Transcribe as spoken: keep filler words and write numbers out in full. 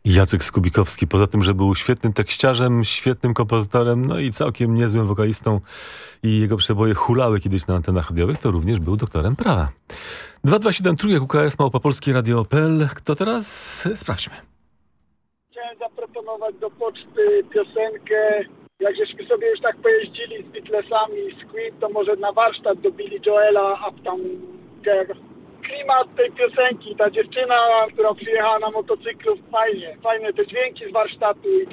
Jacek Skubikowski, poza tym, że był świetnym tekściarzem, świetnym kompozytorem, no i całkiem niezłym wokalistą i jego przeboje hulały kiedyś na antenach radiowych, to również był doktorem prawa. dwa dwa siedem trójek U K F małpa polskie radio kropka p l. Kto teraz? Sprawdźmy. Chciałem zaproponować do poczty piosenkę, jak żeśmy sobie już tak pojeździli z Beatlesami, z Queen, to może na warsztat do Billy Joela, Uptown Girl. Klimat tej piosenki, ta dziewczyna, która przyjechała na motocyklu, fajnie, fajne te dźwięki z warsztatu.